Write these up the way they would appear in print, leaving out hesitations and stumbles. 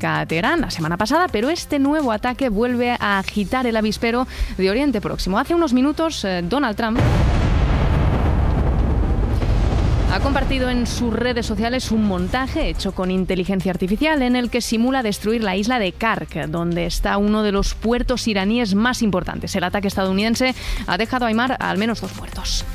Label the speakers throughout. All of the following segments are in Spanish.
Speaker 1: cerca a Teherán la semana pasada, pero este nuevo ataque vuelve a agitar el avispero de Oriente Próximo. Hace unos minutos, Donald Trump ha compartido en sus redes sociales un montaje hecho con inteligencia artificial en el que simula destruir la isla de Kark, donde está uno de los puertos iraníes más importantes. El ataque estadounidense ha dejado a Aymar al menos 2 muertos.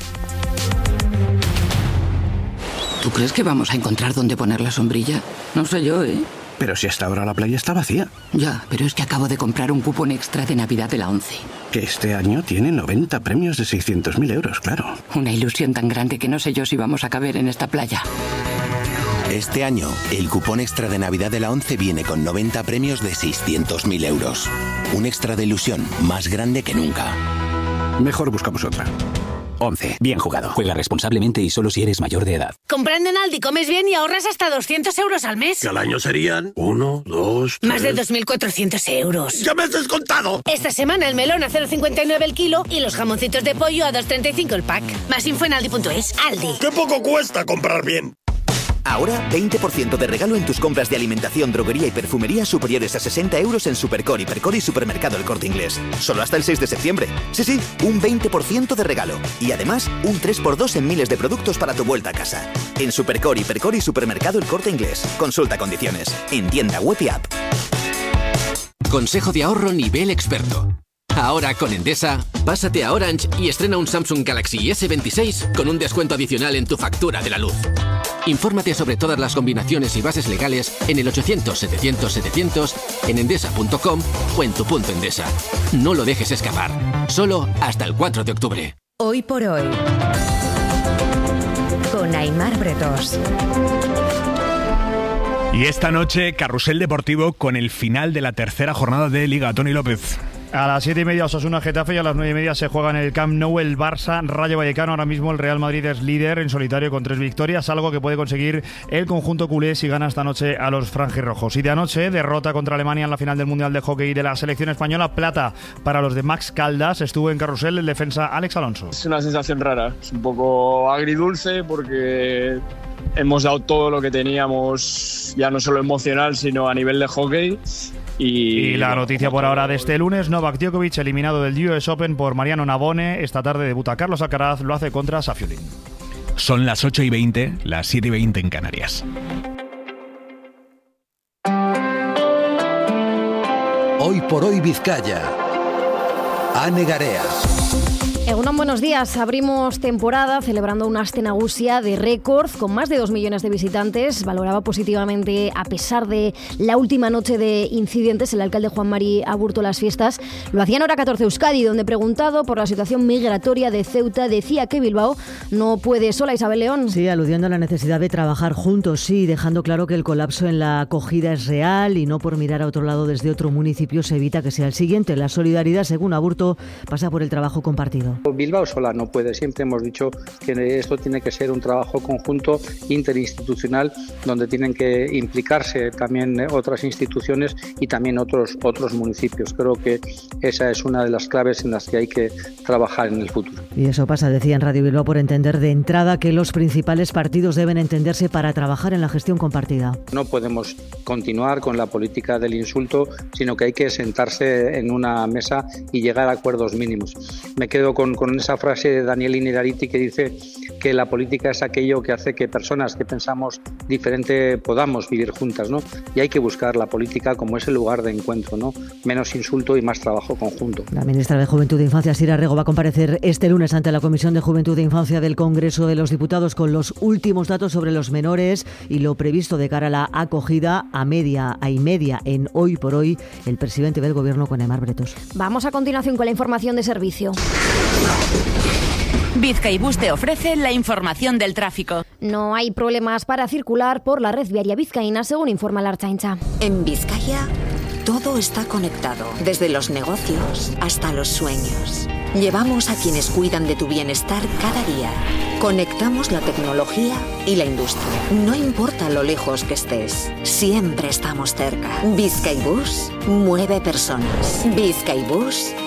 Speaker 2: ¿Tú crees que vamos a encontrar dónde poner la sombrilla? No sé yo, ¿eh?
Speaker 3: Pero si hasta ahora la playa está vacía.
Speaker 2: Ya, pero es que acabo de comprar un cupón extra de Navidad de la ONCE.
Speaker 3: Que este año tiene 90 premios de 600.000 euros, claro.
Speaker 2: Una ilusión tan grande que no sé yo si vamos a caber en esta playa.
Speaker 4: Este año, el cupón extra de Navidad de la ONCE viene con 90 premios de 600.000 euros. Un extra de ilusión más grande que nunca.
Speaker 3: Mejor buscamos otra.
Speaker 5: 11. Bien jugado. Juega responsablemente y solo si eres mayor de edad.
Speaker 6: Comprando en Aldi comes bien y ahorras hasta 200 euros al mes.
Speaker 7: Que al año serían 1, 2, 3...
Speaker 6: Más de 2.400 euros.
Speaker 7: ¡Ya me has descontado!
Speaker 6: Esta semana el melón a 0,59 el kilo y los jamoncitos de pollo a 2,35 el pack. Más info en aldi.es. Aldi.
Speaker 7: ¡Qué poco cuesta comprar bien!
Speaker 8: Ahora, 20% de regalo en tus compras de alimentación, droguería y perfumería superiores a 60 euros en Supercore, Hipercore y Supermercado El Corte Inglés. Solo hasta el 6 de septiembre. Sí, un 20% de regalo. Y además, un 3x2 en miles de productos para tu vuelta a casa. En Supercore, Hipercore y Supermercado El Corte Inglés. Consulta condiciones. En tienda web y app.
Speaker 9: Consejo de ahorro nivel experto. Ahora con Endesa, pásate a Orange y estrena un Samsung Galaxy S26 con un descuento adicional en tu factura de la luz. Infórmate sobre todas las combinaciones y bases legales en el 800-700-700, en endesa.com o en tu punto Endesa. No lo dejes escapar. Solo hasta el 4 de octubre.
Speaker 10: Hoy por hoy, con Aymar Bretos.
Speaker 11: Y esta noche, carrusel deportivo con el final de la tercera jornada de Liga. Tony López.
Speaker 12: A las 7:30 Osasuna Getafe y a las 9:30 se juega en el Camp Nou el Barça Rayo Vallecano. Ahora mismo el Real Madrid es líder en solitario con 3 victorias, algo que puede conseguir el conjunto culé si gana esta noche a los franjirrojos. Y de anoche, derrota contra Alemania en la final del Mundial de Hockey de la selección española. Plata para los de Max Caldas. Estuvo en carrusel el defensa Alex Alonso.
Speaker 13: Es una sensación rara, es un poco agridulce porque hemos dado todo lo que teníamos, ya no solo emocional, sino a nivel de hockey. Y
Speaker 12: la noticia por ahora de este lunes, Novak Djokovic eliminado del US Open por Mariano Navone. Esta tarde debuta Carlos Alcaraz, lo hace contra Safiulin.
Speaker 11: Son las 8:20, las 7:20 en Canarias.
Speaker 14: Hoy por hoy Vizcaya. Ane Garea.
Speaker 15: Egunon, buenos días. Abrimos temporada celebrando una aste nagusia de récord con más de 2 millones de visitantes. Valoraba positivamente, a pesar de la última noche de incidentes, el alcalde Juan Mari Aburto las fiestas. Lo hacía en Hora 14 Euskadi, donde, preguntado por la situación migratoria de Ceuta, decía que Bilbao no puede sola. Isabel León.
Speaker 16: Sí, aludiendo a la necesidad de trabajar juntos, sí, dejando claro que el colapso en la acogida es real y no por mirar a otro lado desde otro municipio se evita que sea el siguiente. La solidaridad, según Aburto, pasa por el trabajo compartido.
Speaker 17: Bilbao sola no puede. Siempre hemos dicho que esto tiene que ser un trabajo conjunto interinstitucional donde tienen que implicarse también otras instituciones y también otros municipios. Creo que esa es una de las claves en las que hay que trabajar en el futuro.
Speaker 16: Y eso pasa, decía en Radio Bilbao, por entender de entrada que los principales partidos deben entenderse para trabajar en la gestión compartida.
Speaker 17: No podemos continuar con la política del insulto, sino que hay que sentarse en una mesa y llegar a acuerdos mínimos. Me quedo con esa frase de Daniel Innerarity que dice que la política es aquello que hace que personas que pensamos diferente podamos vivir juntas, ¿no? Y hay que buscar la política como ese lugar de encuentro, ¿no? Menos insulto y más trabajo conjunto.
Speaker 16: La ministra de Juventud e Infancia, Sira Rego, va a comparecer este lunes ante la Comisión de Juventud e Infancia del Congreso de los Diputados con los últimos datos sobre los menores y lo previsto de cara a la acogida a media y media en Hoy por Hoy, el presidente del Gobierno con Aymar Bretos.
Speaker 15: Vamos a continuación con la información de servicio.
Speaker 18: Bizkaibus te ofrece la información del tráfico.
Speaker 15: No hay problemas para circular por la red viaria vizcaína, según informa la Ertzaintza.
Speaker 19: En Vizcaya, todo está conectado, desde los negocios hasta los sueños. Llevamos a quienes cuidan de tu bienestar cada día. Conectamos la tecnología y la industria. No importa lo lejos que estés, siempre estamos cerca. Bizkaibus mueve personas. Bizkaibus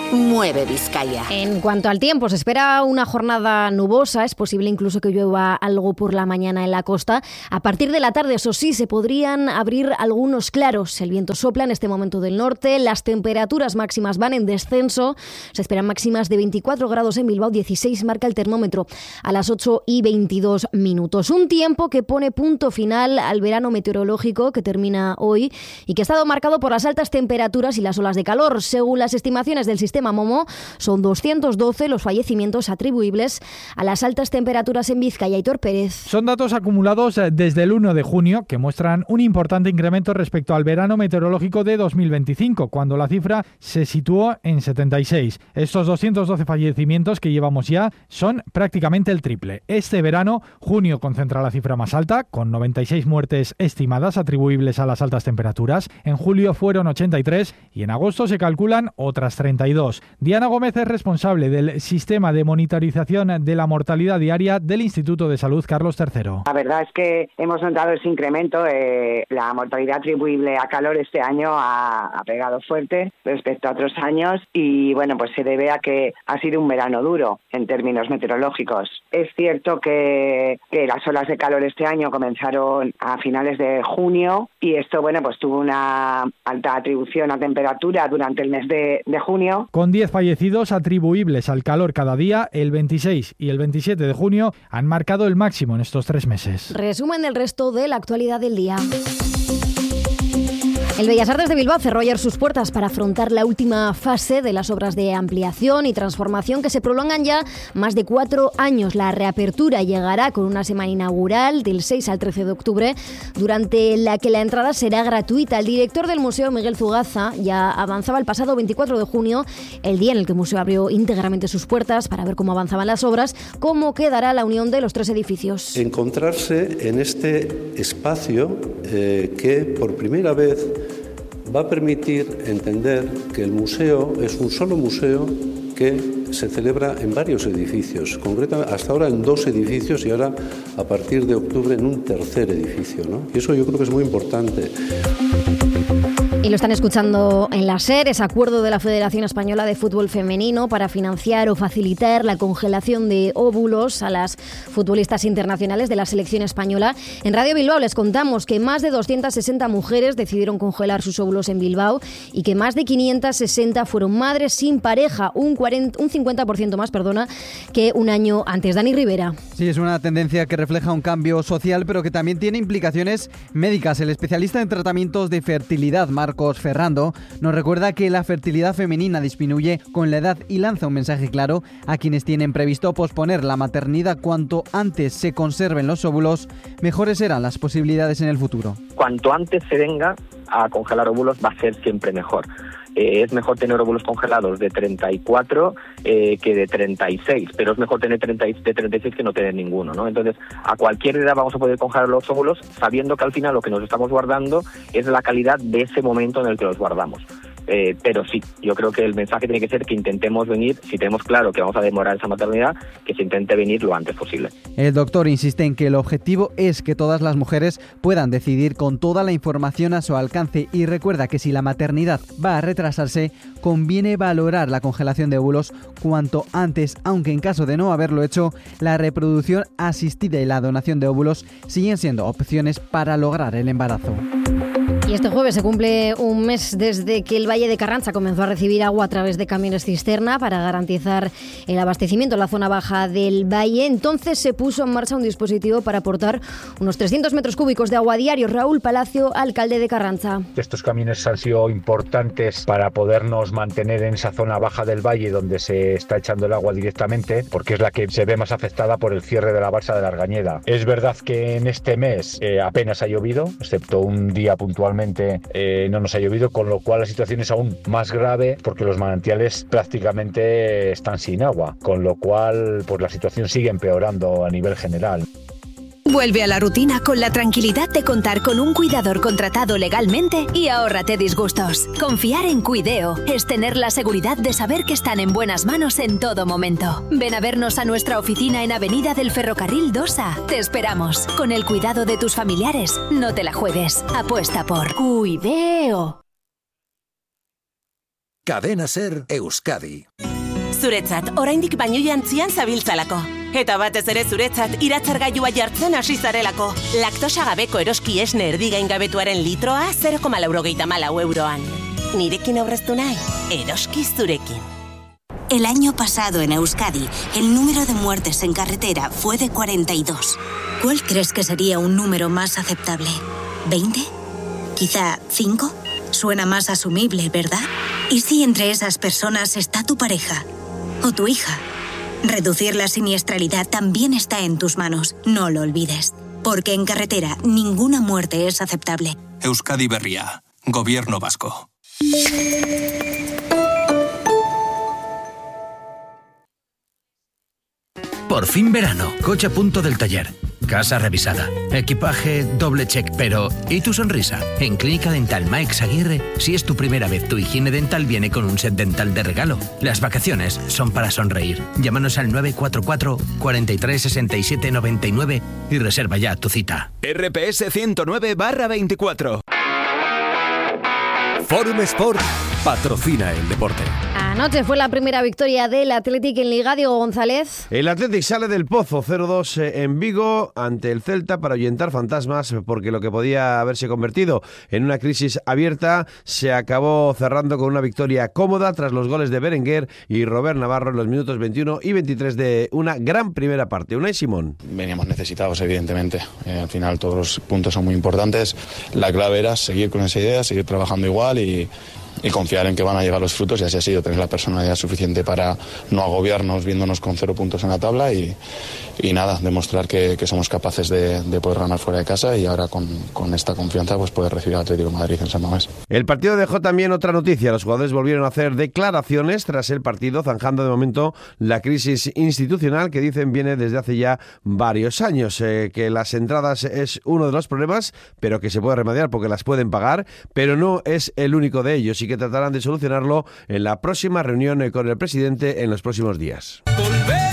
Speaker 19: mueve Vizcaya.
Speaker 15: En cuanto al tiempo, se espera una jornada nubosa, es posible incluso que llueva algo por la mañana en la costa. A partir de la tarde, eso sí, se podrían abrir algunos claros. El viento sopla en este momento del norte, las temperaturas máximas van en descenso, se esperan máximas de 24 grados en Bilbao, 16 marca el termómetro a las 8:22. Un tiempo que pone punto final al verano meteorológico que termina hoy y que ha estado marcado por las altas temperaturas y las olas de calor. Según las estimaciones del sistema Momo, son 212 los fallecimientos atribuibles a las altas temperaturas en Vizcaya. Aitor Pérez.
Speaker 20: Son datos acumulados desde el 1 de junio que muestran un importante incremento respecto al verano meteorológico de 2025, cuando la cifra se situó en 76. Estos 212 fallecimientos que llevamos ya son prácticamente el triple. Este verano, junio concentra la cifra más alta, con 96 muertes estimadas atribuibles a las altas temperaturas. En julio fueron 83 y en agosto se calculan otras 32. Diana Gómez es responsable del sistema de monitorización de la mortalidad diaria del Instituto de Salud Carlos III.
Speaker 21: La verdad es que hemos notado ese incremento. La mortalidad atribuible a calor este año ha pegado fuerte respecto a otros años y bueno, pues se debe a que ha sido un verano duro en términos meteorológicos. Es cierto que las olas de calor este año comenzaron a finales de junio y esto, bueno, pues tuvo una alta atribución a temperatura durante el mes de junio.
Speaker 20: Con 10 fallecidos atribuibles al calor cada día, el 26 y el 27 de junio han marcado el máximo en estos 3 meses.
Speaker 15: Resumen del resto de la actualidad del día. El Bellas Artes de Bilbao cerró ayer sus puertas para afrontar la última fase de las obras de ampliación y transformación que se prolongan ya más de 4 años. La reapertura llegará con una semana inaugural del 6 al 13 de octubre, durante la que la entrada será gratuita. El director del museo, Miguel Zugaza, ya avanzaba el pasado 24 de junio, el día en el que el museo abrió íntegramente sus puertas para ver cómo avanzaban las obras, cómo quedará la unión de los 3 edificios.
Speaker 22: Encontrarse en este espacio que por primera vez va a permitir entender que el museo es un solo museo que se celebra en varios edificios, concretamente hasta ahora en 2 edificios y ahora a partir de octubre en un 3er edificio, ¿no? Y eso yo creo que es muy importante.
Speaker 15: Y lo están escuchando en la SER, ese acuerdo de la Federación Española de Fútbol Femenino para financiar o facilitar la congelación de óvulos a las futbolistas internacionales de la selección española. En Radio Bilbao les contamos que más de 260 mujeres decidieron congelar sus óvulos en Bilbao y que más de 560 fueron madres sin pareja, un 50% más, que un año antes. Dani Rivera.
Speaker 23: Sí, es una tendencia que refleja un cambio social, pero que también tiene implicaciones médicas. El especialista en tratamientos de fertilidad, Marcos Ferrando, nos recuerda que la fertilidad femenina disminuye con la edad y lanza un mensaje claro a quienes tienen previsto posponer la maternidad. Cuanto antes se conserven los óvulos, mejores serán las posibilidades en el futuro.
Speaker 24: Cuanto antes se venga a congelar óvulos va a ser siempre mejor. Es mejor tener óvulos congelados de 34 que de 36, pero es mejor tener de 36 que no tener ninguno, ¿no? Entonces, a cualquier edad vamos a poder congelar los óvulos sabiendo que al final lo que nos estamos guardando es la calidad de ese momento en el que los guardamos. Pero sí, yo creo que el mensaje tiene que ser que intentemos venir, si tenemos claro que vamos a demorar esa maternidad, que se intente venir lo antes posible.
Speaker 23: El doctor insiste en que el objetivo es que todas las mujeres puedan decidir con toda la información a su alcance y recuerda que si la maternidad va a retrasarse, conviene valorar la congelación de óvulos cuanto antes, aunque en caso de no haberlo hecho, la reproducción asistida y la donación de óvulos siguen siendo opciones para lograr el embarazo.
Speaker 15: Y este jueves se cumple un mes desde que el Valle de Carranza comenzó a recibir agua a través de camiones cisterna para garantizar el abastecimiento en la zona baja del valle. Entonces se puso en marcha un dispositivo para aportar unos 300 metros cúbicos de agua diario. Raúl Palacio, alcalde de Carranza.
Speaker 25: Estos camiones han sido importantes para podernos mantener en esa zona baja del valle donde se está echando el agua directamente, porque es la que se ve más afectada por el cierre de la balsa de la Argañeda. Es verdad que en este mes apenas ha llovido, excepto un día puntualmente no nos ha llovido, con lo cual la situación es aún más grave porque los manantiales prácticamente están sin agua, con lo cual pues la situación sigue empeorando a nivel general.
Speaker 18: Vuelve a la rutina con la tranquilidad de contar con un cuidador contratado legalmente y ahórrate disgustos. Confiar en Cuideo es tener la seguridad de saber que están en buenas manos en todo momento. Ven a vernos a nuestra oficina en Avenida del Ferrocarril 2A. Te esperamos. Con el cuidado de tus familiares, no te la juegues. Apuesta por Cuideo.
Speaker 14: Cadena Ser Euskadi.
Speaker 1: Zuretzat, oraindik baino jantzian zabiltzalako. Eta batez ere zuretzat, iratzargailua jartzen hasi zarelako. Laktosa gabeko eroski esne erdigaingabetuaren litroa 0,94 euroan. Nirekin aurreztu nahi, eroski zurekin.
Speaker 2: El año pasado en Euskadi, el número de muertes en carretera fue de 42. ¿Cuál crees que sería un número más aceptable? ¿20? ¿Quizá 5? Suena más asumible, ¿verdad? ¿Y si entre esas personas está tu pareja o tu hija? Reducir la siniestralidad también está en tus manos, no lo olvides. Porque en carretera ninguna muerte es aceptable.
Speaker 3: Euskadi Berria, Gobierno Vasco.
Speaker 4: Por fin verano, coche a punto del taller, casa revisada, equipaje doble check, pero ¿y tu sonrisa? En Clínica Dental Maix Aguirre, si es tu primera vez, tu higiene dental viene con un set dental de regalo. Las vacaciones son para sonreír. Llámanos al 944 43 67 99 y reserva ya tu cita.
Speaker 5: RPS 109/24.
Speaker 26: Forum Sport patrocina el deporte.
Speaker 15: Anoche fue la primera victoria del Athletic en Liga, Diego González.
Speaker 27: El Athletic sale del pozo 0-2 en Vigo ante el Celta para ahuyentar fantasmas, porque lo que podía haberse convertido en una crisis abierta se acabó cerrando con una victoria cómoda tras los goles de Berenguer y Robert Navarro en los minutos 21 y 23 de una gran primera parte. Unai Simón.
Speaker 28: Veníamos necesitados, evidentemente. Al final todos los puntos son muy importantes. La clave era seguir con esa idea, seguir trabajando igual y confiar en que van a llegar los frutos, y así ha sido. Tener la personalidad suficiente para no agobiarnos viéndonos con 0 puntos en la tabla y nada, demostrar que somos capaces de poder ganar fuera de casa, y ahora con esta confianza pues poder recibir al Atlético de Madrid en San Mamés.
Speaker 27: El partido dejó también otra noticia. Los jugadores volvieron a hacer declaraciones tras el partido, zanjando de momento la crisis institucional que dicen viene desde hace ya varios años, que las entradas es uno de los problemas, pero que se puede remediar porque las pueden pagar, pero no es el único de ellos, y que tratarán de solucionarlo en la próxima reunión con el presidente en los próximos días.
Speaker 5: Volver